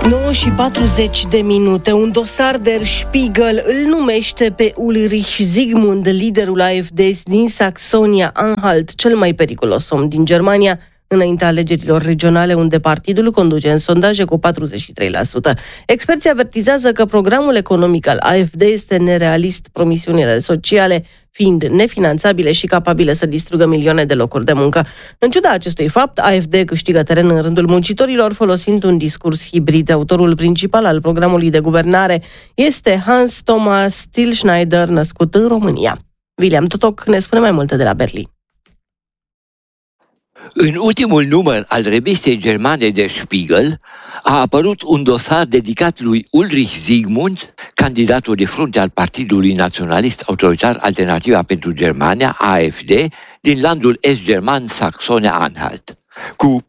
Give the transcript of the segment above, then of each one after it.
9:40. Un dosar Der Spiegel îl numește pe Ulrich Zygmunt, liderul AfD din Saxonia-Anhalt, cel mai periculos om din Germania, înaintea alegerilor regionale, unde partidul conduce în sondaje cu 43%. Experții avertizează că programul economic al AfD este nerealist, promisiunile sociale fiind nefinanțabile și capabile să distrugă milioane de locuri de muncă. În ciuda acestui fapt, AfD câștigă teren în rândul muncitorilor folosind un discurs hibrid. Autorul principal al programului de guvernare este Hans Thomas Stilschneider, născut în România. William Totoc ne spune mai multe de la Berlin. În ultimul număr al revistei germane Der Spiegel a apărut un dosar dedicat lui Ulrich Zygmunt, candidatul de frunte al Partidului Naționalist Autoritar Alternativa pentru Germania, AfD, din landul est-german Saxonia-Anhalt. Cu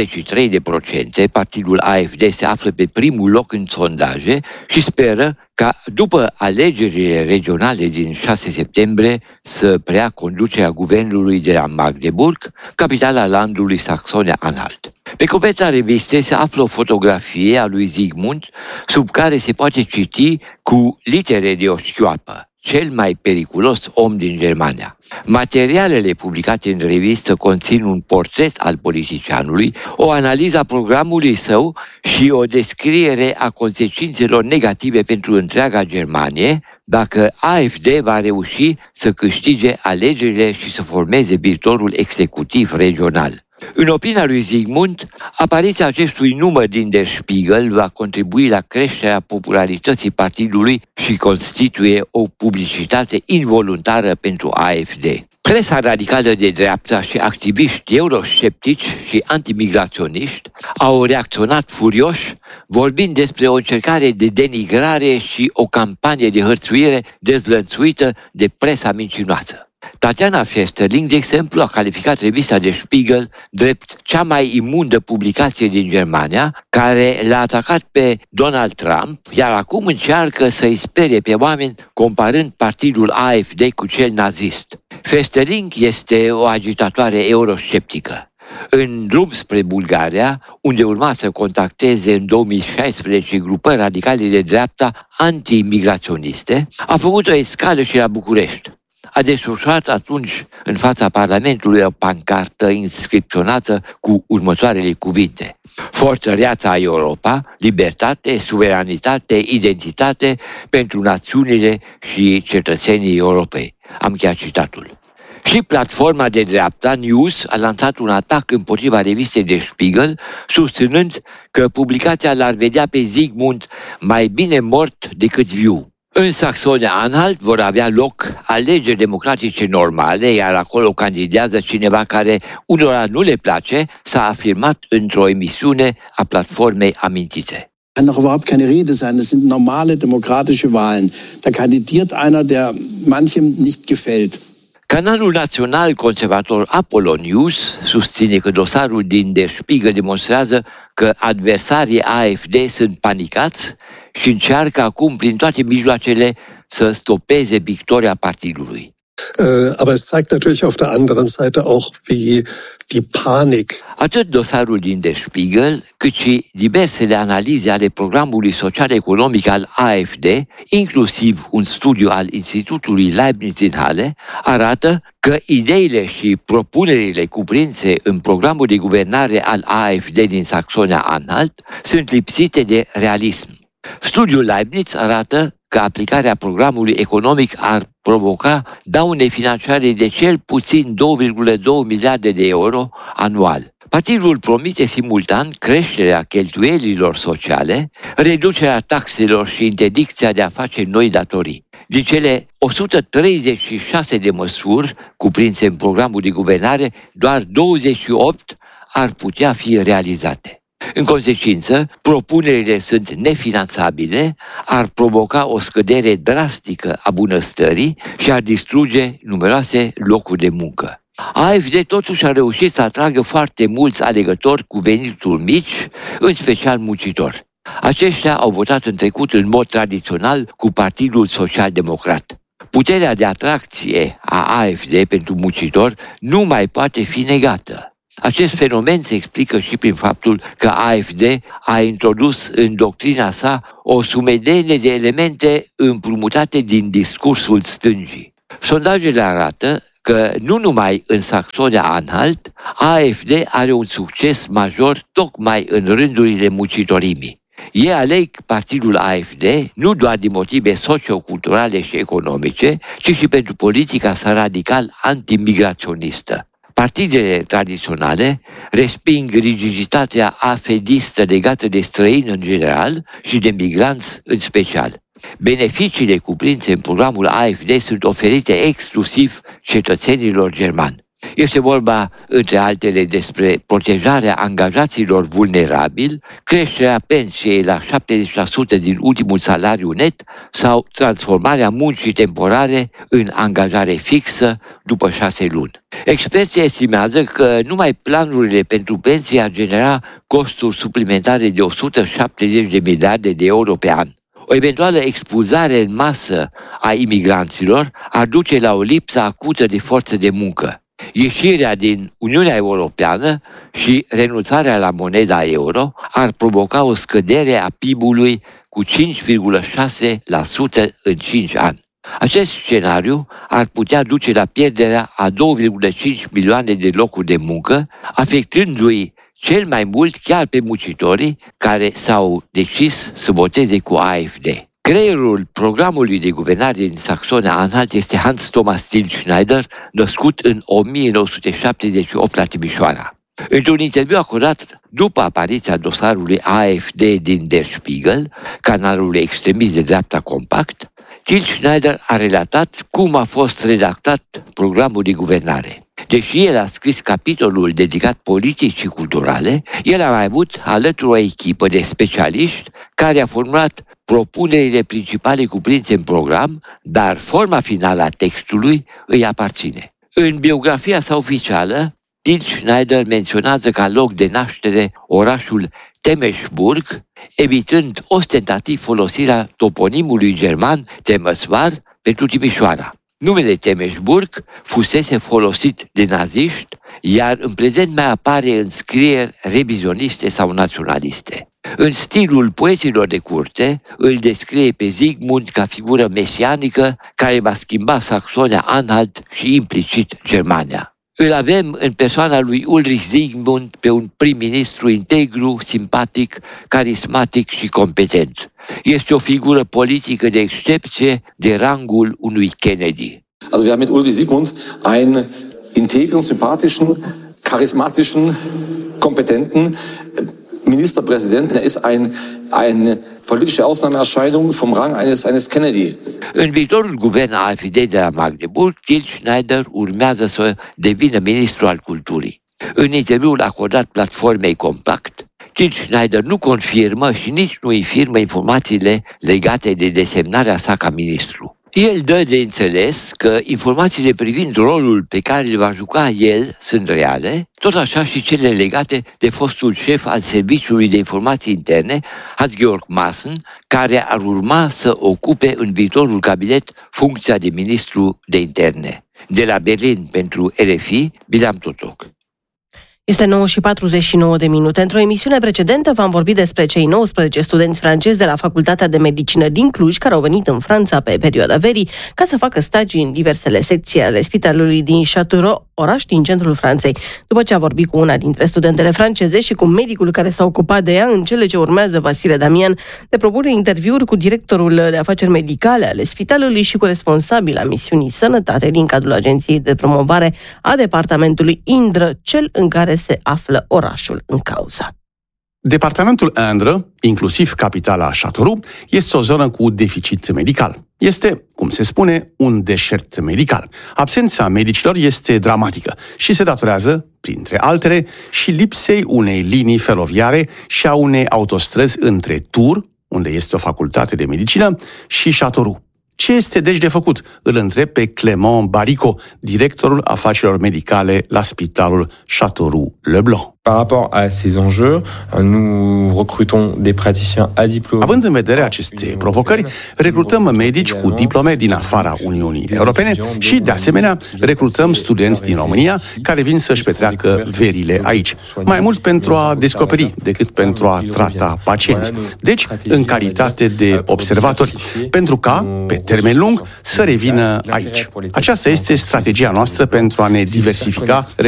43%, partidul AfD se află pe primul loc în sondaje și speră ca, după alegerile regionale din 6 septembrie, să preia conducerea guvernului de la Magdeburg, capitala landului Saxonia-Anhalt. Pe coperta revistei se află o fotografie a lui Zygmunt, sub care se poate citi cu litere de oșchioapă: cel mai periculos om din Germania. Materialele publicate în revistă conțin un portret al politicianului, o analiză a programului său și o descriere a consecințelor negative pentru întreaga Germanie dacă AfD va reuși să câștige alegerile și să formeze viitorul executiv regional. În opinia lui Zygmunt, apariția acestui număr din Der Spiegel va contribui la creșterea popularității partidului și constituie o publicitate involuntară pentru AfD. Presa radicală de dreapta și activiști eurosceptici și antimigraționiști au reacționat furioși, vorbind despre o încercare de denigrare și o campanie de hărțuire dezlănțuită de presa mincinoasă. Tatiana Festerling, de exemplu, a calificat revista Der Spiegel drept cea mai imundă publicație din Germania, care l-a atacat pe Donald Trump, iar acum încearcă să-i sperie pe oameni comparând partidul AfD cu cel nazist. Festerling este o agitatoare eurosceptică. În drum spre Bulgaria, unde urma să contacteze în 2016 grupări radicale de dreapta anti-imigraționiste, a făcut o escală și la București. A desfășurat atunci în fața Parlamentului o pancartă inscripționată cu următoarele cuvinte: Fortăreața Europa, libertate, suveranitate, identitate pentru națiunile și cetățenii Europei. Am încheiat citatul. Și platforma de dreapta News a lansat un atac împotriva revistei Der Spiegel, susținând că publicația l-ar vedea pe Zygmunt mai bine mort decât viu. În Saxonia-Anhalt vor avea loc alegeri democratice normale, iar acolo candidează cineva care unora nu le place, s-a afirmat într-o emisiune a platformei amintite. Kann doch überhaupt keine Rede sein. Das sind normale demokratische Wahlen. Da kandidiert einer, der manchem nicht gefällt. Canalul național conservator Apollo News susține că dosarul din Der Spiegel demonstrează că adversarii AfD sunt panicați și încearcă acum prin toate mijloacele să stopeze victoria partidului. Aber es zeigt natürlich auf der anderen Seite auch, wie die Panik. Atât dosarul din Der Spiegel, cât și diversele analize ale programului social-economic al AfD, inclusiv un studiu al Institutului Leibniz din Halle, arată că ideile și propunerile cuprinse în programul de guvernare al AfD din Saxonia-Anhalt sunt lipsite de realism. Studiul Leibniz arată că aplicarea programului economic ar provoca daune financiare de cel puțin 2,2 miliarde de euro anual. Partidul promite simultan creșterea cheltuielilor sociale, reducerea taxelor și interdicția de a face noi datorii. Din cele 136 de măsuri cuprinse în programul de guvernare, doar 28 ar putea fi realizate. În consecință, propunerile sunt nefinanțabile, ar provoca o scădere drastică a bunăstării și ar distruge numeroase locuri de muncă. AfD totuși a reușit să atragă foarte mulți alegători cu venituri mici, în special muncitori. Aceștia au votat în trecut în mod tradițional cu Partidul Social-Democrat. Puterea de atracție a AfD pentru muncitori nu mai poate fi negată. Acest fenomen se explică și prin faptul că AfD a introdus în doctrina sa o sumedenie de elemente împrumutate din discursul stângii. Sondajele arată că nu numai în Saxonia-Anhalt, AfD are un succes major tocmai în rândurile muncitorimii. Ei aleg partidul AfD nu doar din motive socioculturale și economice, ci și pentru politica sa radical antimigraționistă. Partidele tradiționale resping rigiditatea afedistă legată de străini în general și de migranți în special. Beneficiile cuprinse în programul AfD sunt oferite exclusiv cetățenilor germani. Este vorba, între altele, despre protejarea angajaților vulnerabili, creșterea pensiei la 70% din ultimul salariu net sau transformarea muncii temporare în angajare fixă după 6 luni. Experții estimează că numai planurile pentru pensie ar genera costuri suplimentare de 170 de miliarde de euro pe an. O eventuală expulzare în masă a imigranților ar duce la o lipsă acută de forță de muncă. Ieșirea din Uniunea Europeană și renunțarea la moneda euro ar provoca o scădere a PIB-ului cu 5,6% în 5 ani. Acest scenariu ar putea duce la pierderea a 2,5 milioane de locuri de muncă, afectându-i cel mai mult chiar pe muncitorii care s-au decis să voteze cu AfD. Creierul programului de guvernare din Saxonia-Anhalt este Hans Thomas Tilschneider, născut în 1978 la Timișoara. Într-un interviu acordat după apariția dosarului AfD din Der Spiegel, canalul extremist de dreapta Compact, Tilschneider a relatat cum a fost redactat programul de guvernare. Deși el a scris capitolul dedicat politicii culturale, el a mai avut alături o echipă de specialiști care a formulat propunerile principale cuprinse în program, dar forma finală a textului îi aparține. În biografia sa oficială, Tilschneider menționează ca loc de naștere orașul Temesburg, evitând ostentativ folosirea toponimului german Temesvar pentru Timișoara. Numele Temesburg fusese folosit de naziști, iar în prezent mai apare în scrieri revizioniste sau naționaliste. În stilul poeților de curte, îl descrie pe Zygmunt ca figură mesianică care va schimba Saxonia-Anhalt și implicit Germania. Îl avem în persoana lui Ulrich Zygmunt pe un prim-ministru integru, simpatic, carismatic și competent. Este o figură politică de excepție de rangul unui Kennedy. Also wir haben mit Ulrich Zygmunt einen integren, sympathischen, charismatischen, kompetenten Ministerpräsidenten. Er ist eine politische Ausnahmeerscheinung vom Rang eines Kennedy. În viitorul guvern AfD de la Magdeburg, Tilschneider urmează să devină ministru al culturii. În interviul acordat platformei Compact, Tilschneider nu confirmă și nici nu infirmă informațiile legate de desemnarea sa ca ministru. El dă de înțeles că informațiile privind rolul pe care îl va juca el sunt reale, tot așa și cele legate de fostul șef al Serviciului de Informații Interne, Hans-Georg Maaßen, care ar urma să ocupe în viitorul cabinet funcția de ministru de interne. De la Berlin pentru RFI, Bileam Totoc. Este 9:49. Într-o emisiune precedentă v-am vorbit despre cei 19 studenți francezi de la Facultatea de Medicină din Cluj, care au venit în Franța pe perioada verii ca să facă stagii în diversele secții ale spitalului din Châteauroux, oraș din centrul Franței. După ce a vorbit cu una dintre studentele franceze și cu medicul care s-a ocupat de ea, în cele ce urmează, Vasile Damian, le propune interviuri cu directorul de afaceri medicale ale spitalului și cu responsabila misiunii sănătate din cadrul Agenției de Promovare a departamentului Indre, cel în care se află orașul în cauză. Departamentul Indre, inclusiv capitala Châteauroux, este o zonă cu deficit medical. Este, cum se spune, un deșert medical. Absența medicilor este dramatică și se datorează, printre altele, și lipsei unei linii feroviare și a unei autostrăzi între Tours, unde este o facultate de medicină, și Châteauroux. Ce este deci de făcut? Îl întreb pe Clément Baricot, directorul afacerilor medicale la spitalul Châteauroux-Le Blanc. Par rapport à ces enjeux, nous recrutons des praticiens à diplôme. Având în vedere aceste provocări, recrutăm medici cu diplome din afara Uniunii Europene și, de asemenea, recrutăm studenți din România care vin să-și petreacă verile aici. Mai mult pentru a descoperi decât pentru a trata pacienți. Deci, în calitate de observatori, pentru ca, pe termen lung, să revină aici. Aceasta este strategia noastră pentru a ne diversifica